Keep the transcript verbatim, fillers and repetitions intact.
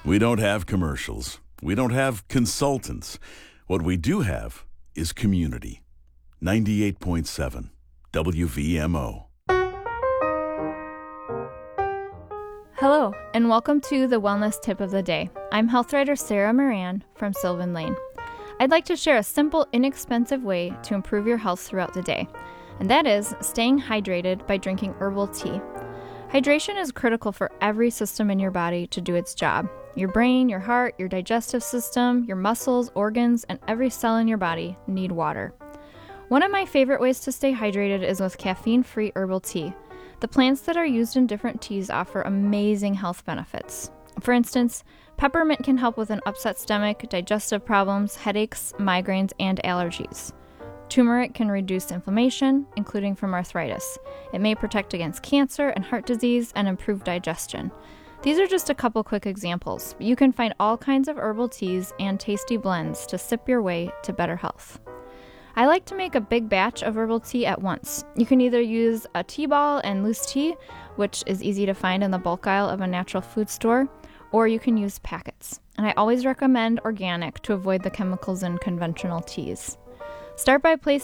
We don't have commercials. We don't have consultants. What we do have is community. ninety-eight point seven W V M O. Hello, and welcome to the Wellness Tip of the Day. I'm health writer Sarah Moran from Sylvan Lane. I'd like to share a simple, inexpensive way to improve your health throughout the day, and that is staying hydrated by drinking herbal tea. Hydration is critical for every system in your body to do its job. Your brain, your heart, your digestive system, your muscles, organs, and every cell in your body need water. One of my favorite ways to stay hydrated is with caffeine-free herbal tea. The plants that are used in different teas offer amazing health benefits. For instance, peppermint can help with an upset stomach, digestive problems, headaches, migraines, and allergies. Turmeric can reduce inflammation, including from arthritis. It may protect against cancer and heart disease and improve digestion. These are just a couple quick examples, but you can find all kinds of herbal teas and tasty blends to sip your way to better health. I like to make a big batch of herbal tea at once. You can either use a tea ball and loose tea, which is easy to find in the bulk aisle of a natural food store, or you can use packets. And I always recommend organic to avoid the chemicals in conventional teas. Start by placing